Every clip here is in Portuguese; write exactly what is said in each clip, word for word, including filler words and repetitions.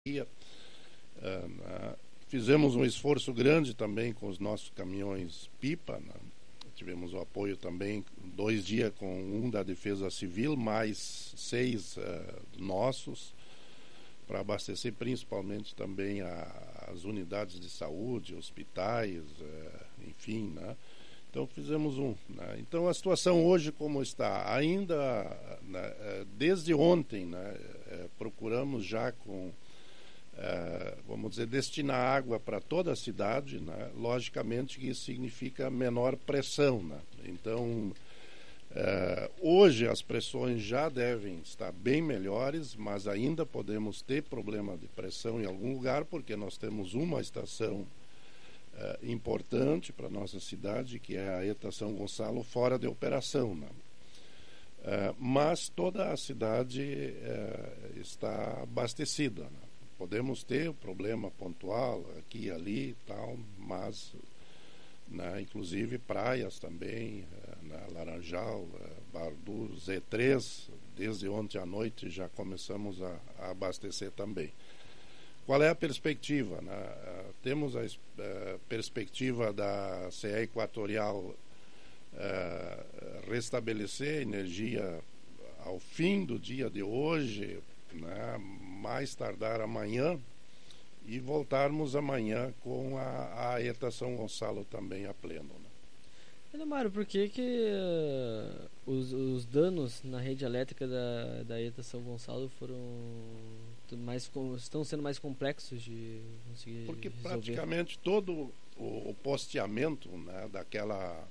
Uh, fizemos um esforço grande também com os nossos caminhões pipa, né? Tivemos o apoio também, dois dias com um da Defesa Civil, mais seis uh, nossos, para abastecer principalmente também a, as unidades de saúde, hospitais, uh, enfim, né? Então fizemos um, né? Então a situação hoje como está, ainda, né, desde ontem, né, procuramos já com Uh, vamos dizer, destinar água para toda a cidade, né? Logicamente que isso significa menor pressão, né? Então, uh, hoje as pressões já devem estar bem melhores, mas ainda podemos ter problema de pressão em algum lugar, porque nós temos uma estação uh, importante para a nossa cidade, que é a ETA São Gonçalo, fora de operação, né? Uh, mas toda a cidade uh, está abastecida, né? Podemos ter um problema pontual aqui e ali e tal, mas, né, inclusive praias também, na Laranjal, Bardu, Z três, desde ontem à noite já começamos a, a abastecer também. Qual é a perspectiva, né? Temos a, a perspectiva da C E Equatorial a, restabelecer a energia ao fim do dia de hoje, né, mais tardar amanhã, e voltarmos amanhã com a, a ETA São Gonçalo também a pleno, né? Mário, por que, que uh, os, os danos na rede elétrica da, da ETA São Gonçalo foram mais, estão sendo mais complexos de conseguir Porque resolver? Praticamente todo o, o posteamento, né, daquela,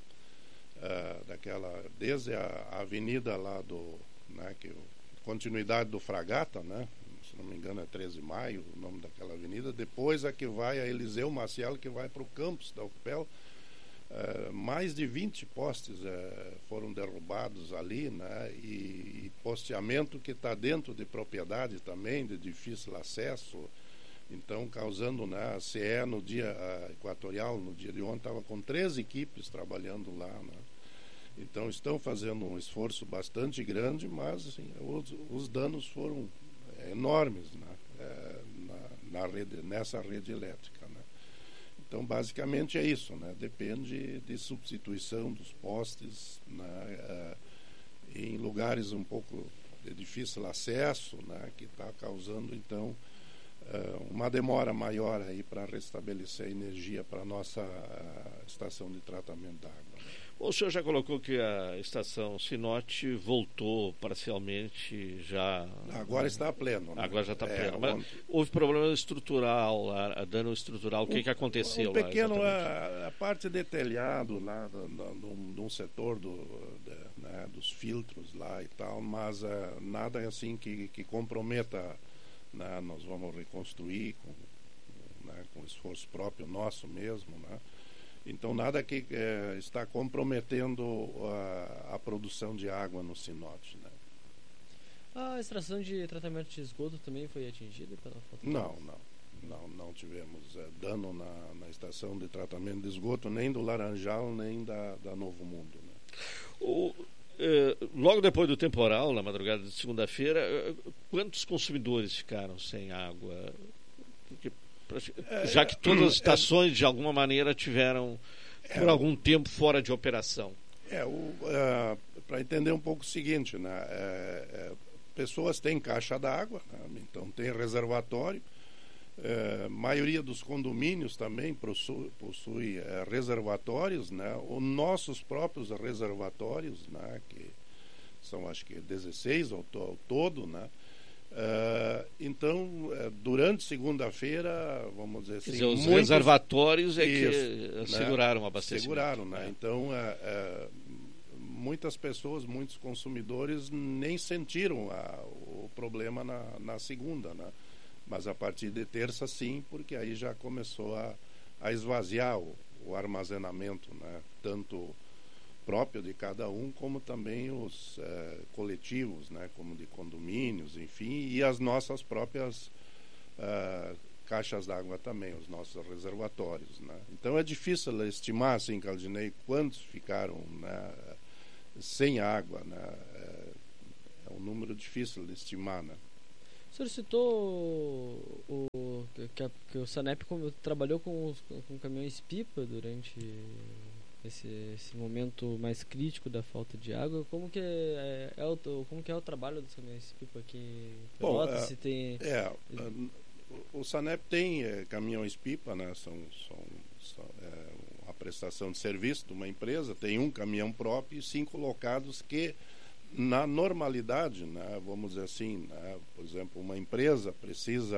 uh, daquela desde a, a avenida lá do, né, que continuidade do Fragata, né? Se não me engano é treze de maio, o nome daquela avenida. Depois a que vai a Eliseu Maciel, que vai para o campus da U F P E L. Uh, mais de vinte postes uh, foram derrubados ali, né? E, e posteamento que está dentro de propriedade também, de difícil acesso. Então, causando, né, a C E no dia uh, equatorial, no dia de ontem, estava com três equipes trabalhando lá, né? Então estão fazendo um esforço bastante grande, mas assim, os, os danos foram enormes, né, é, na, na rede, nessa rede elétrica, né? Então basicamente é isso, né? Depende de substituição dos postes, né, é, em lugares um pouco de difícil acesso, né, que está causando então é, uma demora maior aí para restabelecer a energia para a nossa a estação de tratamento da água. O senhor já colocou que a estação Sinote voltou parcialmente já... Agora está a pleno, né? Agora já está a pleno. É, mas ontem... houve problema estrutural, lá, dano estrutural. O que, que aconteceu um pequeno, lá? A, a parte de telhado lá, de um setor do, de, né, dos filtros lá e tal, mas uh, nada assim que, que comprometa, né? Nós vamos reconstruir com, né, com esforço próprio nosso mesmo, né? Então nada que é, está comprometendo a, a produção de água no Sinote, né? A extração de tratamento de esgoto também foi atingida pela falta de Não, não, não, não tivemos é, dano na, na estação de tratamento de esgoto, nem do Laranjal, nem da, da Novo Mundo, né? O, eh, logo depois do temporal, na madrugada de segunda-feira, eh, quantos consumidores ficaram sem água? Porque já que todas as estações de alguma maneira tiveram por algum tempo fora de operação. É, uh, para entender um pouco o seguinte, né? É, é, pessoas têm caixa d'água, né? Então tem reservatório. É, maioria dos condomínios também possui, possui é, reservatórios, né? Os nossos próprios reservatórios, né? Que são acho que dezesseis ao, ao todo, né? Uh, então, uh, durante segunda-feira, vamos dizer assim... Quer dizer, os muitos... reservatórios é Isso, que né? seguraram o abastecimento. Seguraram, né? É. Então, uh, uh, muitas pessoas, muitos consumidores nem sentiram a, o problema na, na segunda, né? Mas a partir de terça, sim, porque aí já começou a, a esvaziar o, o armazenamento, né? Tanto próprio de cada um, como também os eh, coletivos, né, como de condomínios, enfim, e as nossas próprias uh, caixas d'água também, os nossos reservatórios, né? Então é difícil estimar, assim, Caldinei, quantos ficaram, né, sem água, né? É um número difícil de estimar, né? O senhor citou o, o, que, a, que o Sanep trabalhou com, os, com caminhões-pipa durante esse, esse momento mais crítico da falta de água. Como que é, é, o, como que é o trabalho dos caminhões-pipa aqui em Pelotas? Bom, é, se tem... é, o Sanep tem é, caminhões-pipa, né? São, são, são é, uma prestação de serviço de uma empresa, tem um caminhão próprio e cinco locados que, na normalidade, né, vamos dizer assim, né, por exemplo, uma empresa precisa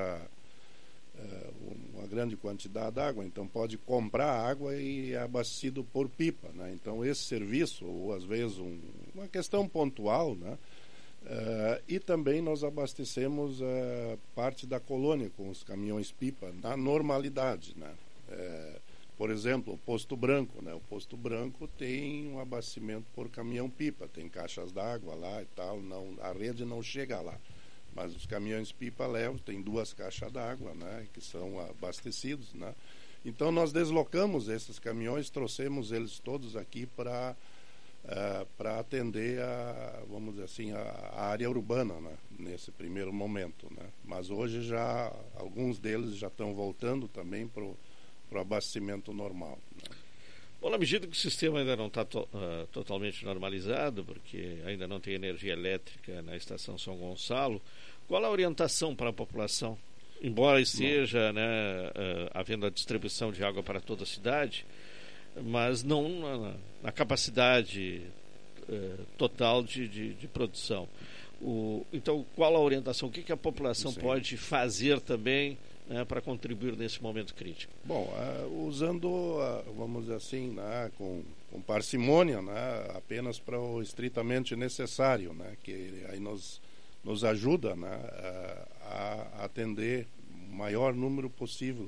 é, uma grande quantidade de água, então pode comprar água e é abastecido por pipa, né? Então esse serviço, ou às vezes um, uma questão pontual, né, é, e também nós abastecemos é, parte da colônia com os caminhões-pipa na normalidade, né? É, por exemplo, o Posto Branco, né? O Posto Branco tem um abastecimento por caminhão-pipa, tem caixas d'água lá e tal, não, a rede não chega lá, mas os caminhões-pipa levam, tem duas caixas d'água, né? Que são abastecidos, né? Então nós deslocamos esses caminhões, trouxemos eles todos aqui para uh, para atender a, vamos dizer assim, a, a área urbana, né? Nesse primeiro momento, né? Mas hoje já alguns deles já estão voltando também para o para o abastecimento normal, né? Bom, na medida que o sistema ainda não está to, uh, totalmente normalizado, porque ainda não tem energia elétrica na estação São Gonçalo, qual a orientação para a população? Embora esteja, né, uh, havendo a distribuição de água para toda a cidade, mas não na, na capacidade uh, total de, de, de produção. O, então, qual a orientação? O que, que a população Sim. pode fazer também, né, para contribuir nesse momento crítico? Bom, uh, usando, uh, vamos dizer assim, né, com, com parcimônia, né, apenas para o estritamente necessário, né, que aí nos, nos ajuda, né, uh, a atender o maior número possível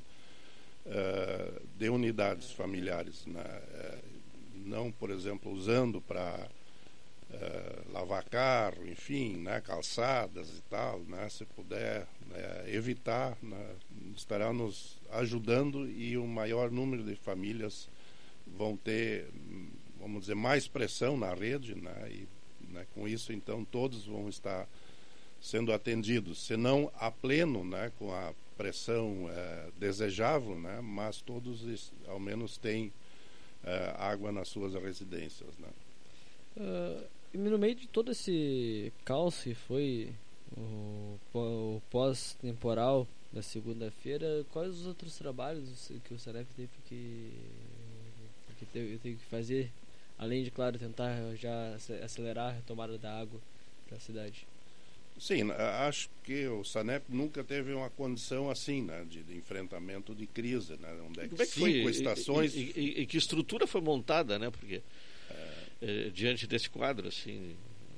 uh, de unidades familiares, né, uh, não, por exemplo, usando para Uh, lavar carro, enfim, né, calçadas e tal, né, se puder, né, evitar, né, estará nos ajudando e o maior número de famílias vão ter, vamos dizer, mais pressão na rede, né, e, né, com isso então todos vão estar sendo atendidos, se não a pleno, né, com a pressão uh, desejável, né, mas todos ao menos têm uh, água nas suas residências, né. Uh... No meio de todo esse caos que foi o, o pós-temporal da segunda-feira, quais os outros trabalhos que o Sanep teve que, que, teve, teve que fazer, além de, claro, tentar já acelerar a retomada da água para a cidade? Sim, acho que o Sanep nunca teve uma condição assim, né, de, de enfrentamento de crise, né, onde é que Como é que cinco foi? estações... E, e, e, e que estrutura foi montada, né, porque... É, diante desse quadro assim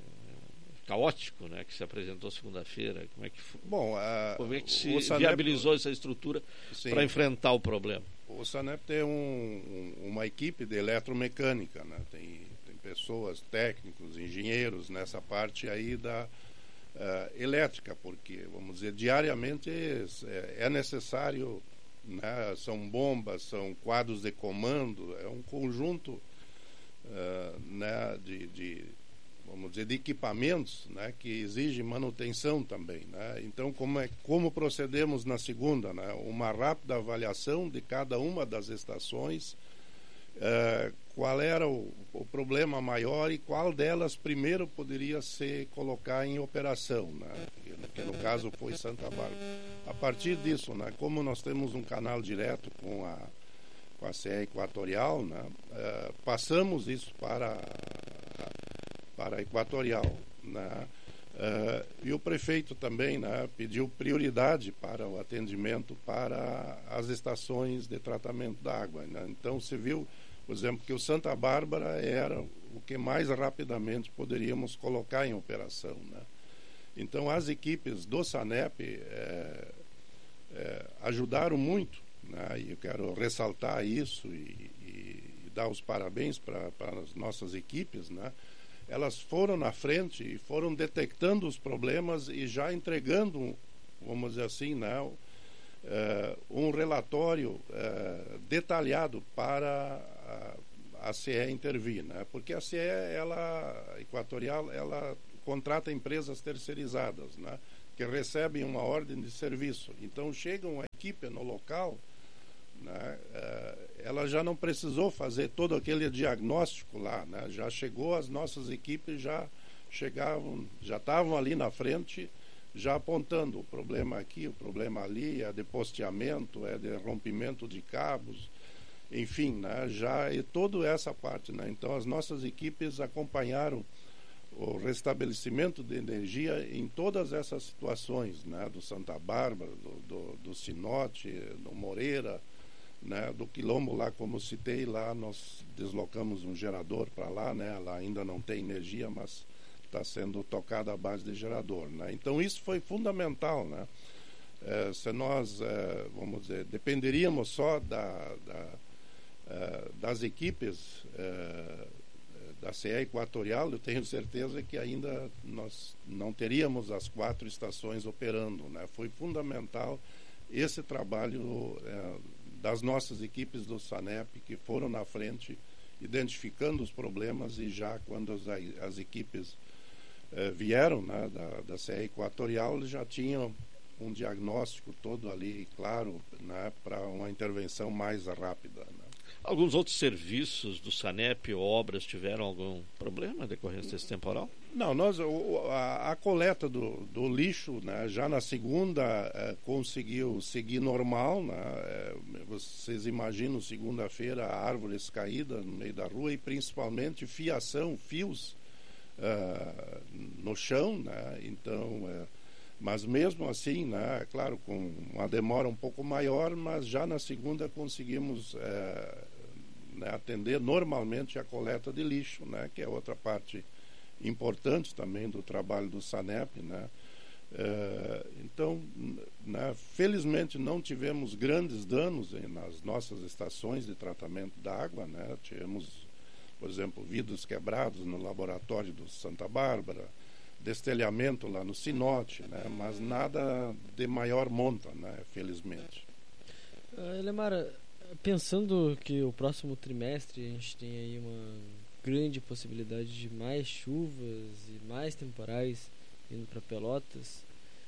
caótico, né, que se apresentou segunda-feira, como é que foi? Bom, a, como é que se Sanep, viabilizou essa estrutura para enfrentar o problema? O Sanep tem um, um, uma equipe de eletromecânica, né, tem, tem pessoas, técnicos, engenheiros nessa parte aí da uh, elétrica, porque, vamos dizer, diariamente é, é necessário, né, são bombas, são quadros de comando, é um conjunto Uh, né, de, de, vamos dizer, de equipamentos, né, que exigem manutenção também, né? Então, como, é, como procedemos na segunda, né? Uma rápida avaliação de cada uma das estações, uh, qual era o, o problema maior e qual delas primeiro poderia se colocar em operação, né? Que, que no caso foi Santa Bárbara. A partir disso, né, como nós temos um canal direto com a com a C E Equatorial, né, uh, passamos isso para, para a Equatorial, né, uh, e o prefeito também, né, pediu prioridade para o atendimento para as estações de tratamento da água, né. Então se viu, por exemplo, que o Santa Bárbara era o que mais rapidamente poderíamos colocar em operação, né. Então as equipes do Sanep é, é, ajudaram muito, né, e eu quero ressaltar isso e, e, e dar os parabéns para as nossas equipes, né. Elas foram na frente e foram detectando os problemas e já entregando, vamos dizer assim, né, uh, um relatório uh, detalhado para a, a C E intervir, né, porque a C E, ela, Equatorial, ela contrata empresas terceirizadas, né, que recebem uma ordem de serviço. Então chega uma equipe no local, né, uh, ela já não precisou fazer todo aquele diagnóstico lá, né, já chegou, as nossas equipes já chegavam, já estavam ali na frente, já apontando o problema aqui, o problema ali, é de posteamento, é de rompimento de cabos, enfim, né, já e toda essa parte, né, então as nossas equipes acompanharam o restabelecimento de energia em todas essas situações, né, do Santa Bárbara, do, do, do Sinote, do Moreira, né, do Quilombo lá, como citei, lá nós deslocamos um gerador para lá, né, lá ainda não tem energia, mas está sendo tocada à base de gerador, né, então isso foi fundamental, né, é, se nós, é, vamos dizer, dependeríamos só da, da, é, das equipes é, da C E Equatorial, eu tenho certeza que ainda nós não teríamos as quatro estações operando, né? Foi fundamental esse trabalho é, das nossas equipes do SANEP, que foram na frente identificando os problemas, e já quando as, as equipes é, vieram, né, da, da C E Equatorial, eles já tinham um diagnóstico todo ali, claro, né, para uma intervenção mais rápida, né? Alguns outros serviços do SANEP ou obras tiveram algum problema em decorrência desse temporal? Não, nós, a, a coleta do, do lixo, né, já na segunda eh, conseguiu seguir normal, né, eh, vocês imaginam, segunda-feira, árvores caídas no meio da rua e principalmente fiação, fios uh, no chão, né, então, eh, mas mesmo assim, né, claro, com uma demora um pouco maior, mas já na segunda conseguimos eh, né, atender normalmente a coleta de lixo, né, que é outra parte importante também do trabalho do SANEP, né. Uh, então, né, felizmente não tivemos grandes danos em, nas nossas estações de tratamento da água, né. Tivemos, por exemplo, vidros quebrados no laboratório do Santa Bárbara, destelhamento lá no Sinote, né, mas nada de maior monta, né, felizmente. Uh, Lemara, pensando que o próximo trimestre a gente tem aí uma grande possibilidade de mais chuvas e mais temporais indo para Pelotas,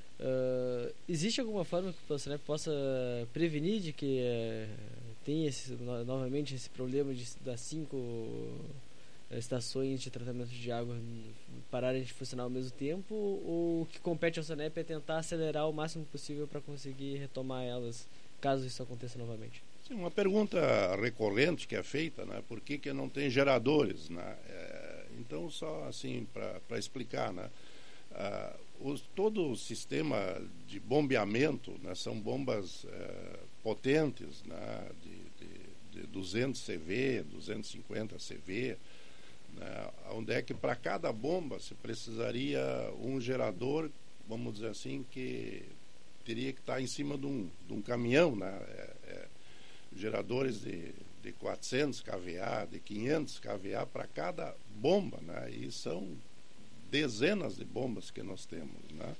uh, existe alguma forma que o SANEP possa prevenir de que uh, tenha esse, no, novamente esse problema de, das cinco uh, estações de tratamento de água pararem de funcionar ao mesmo tempo, ou o que compete ao SANEP é tentar acelerar o máximo possível para conseguir retomar elas, caso isso aconteça novamente? Uma pergunta recorrente que é feita, né? Por que que não tem geradores, né? É, então, só assim, para explicar, né? Ah, os, todo o sistema de bombeamento, né? São bombas é, potentes, né? de, de, de duzentos centímetros, duzentos e cinquenta centímetros, né? Onde é que para cada bomba se precisaria um gerador, vamos dizer assim, que teria que estar em cima de um, de um caminhão, né? É, é, geradores de, de quatrocentos kVA, de quinhentos kVA para cada bomba, né? E são dezenas de bombas que nós temos, né?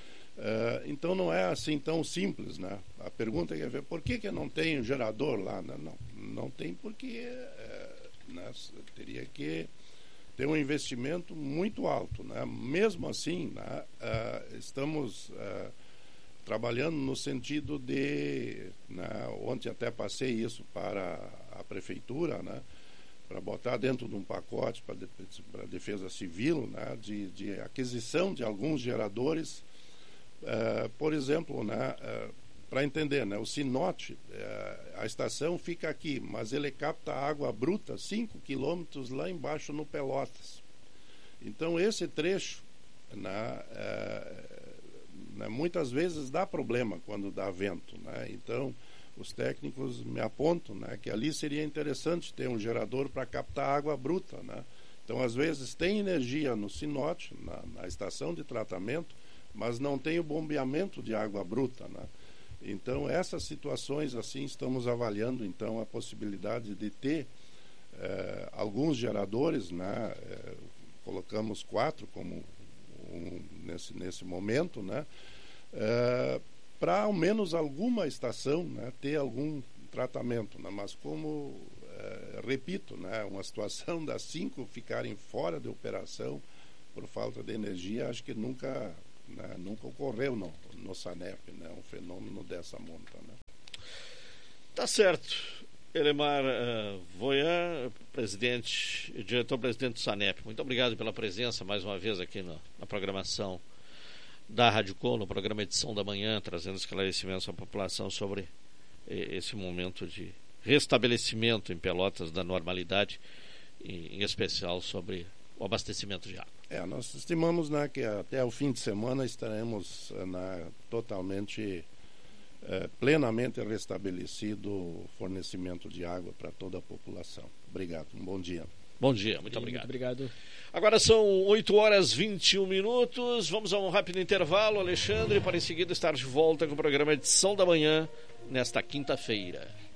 Uh, então não é assim tão simples, né? A pergunta é por que que não tem um gerador lá, né? Não, não tem porque uh, né, teria que ter um investimento muito alto, né? Mesmo assim, né, uh, estamos uh, trabalhando no sentido de, né, ontem até passei isso para a prefeitura, né, para botar dentro de um pacote para de, a defesa civil, né, de, de aquisição de alguns geradores, uh, por exemplo, né, uh, para entender, né, o Sinote, uh, a estação fica aqui, mas ele capta água bruta cinco quilômetros lá embaixo no Pelotas. Então esse trecho, né, uh, né, muitas vezes dá problema quando dá vento, né? Então os técnicos me apontam, né, que ali seria interessante ter um gerador para captar água bruta, né? Então às vezes tem energia no Sinote, na, na estação de tratamento, mas não tem o bombeamento de água bruta, né? Então essas situações assim estamos avaliando então a possibilidade de ter eh, alguns geradores, né? Eh, colocamos quatro como Um, nesse, nesse momento, né, uh, para ao menos alguma estação, né, ter algum tratamento, né, mas como uh, repito, né, uma situação das cinco ficarem fora de operação por falta de energia, acho que nunca né? Nunca ocorreu no, no SANEP, né? Um fenômeno dessa monta, né? Tá certo. Elemar uh, Voyan, presidente, diretor-presidente do SANEP, muito obrigado pela presença mais uma vez aqui no, na programação da Rádio Com, no programa Edição da Manhã, trazendo esclarecimentos à população sobre eh, esse momento de restabelecimento em Pelotas da normalidade, e, em especial sobre o abastecimento de água. É, nós estimamos, né, que até o fim de semana estaremos né, totalmente, eh, plenamente restabelecido o fornecimento de água para toda a população. Obrigado, um bom dia. Bom dia, muito obrigado. Muito obrigado. Agora são oito horas e vinte e um minutos, vamos a um rápido intervalo, Alexandre, para em seguida estar de volta com o programa Edição da Manhã, nesta quinta-feira.